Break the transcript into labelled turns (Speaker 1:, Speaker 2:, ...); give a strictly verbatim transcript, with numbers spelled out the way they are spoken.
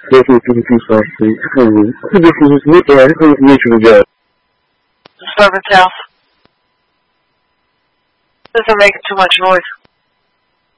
Speaker 1: Definitely fifty-two South Street. I can't even, I think this is just me, yeah, this is Michigan guy.
Speaker 2: The servant's house. Doesn't make too much noise.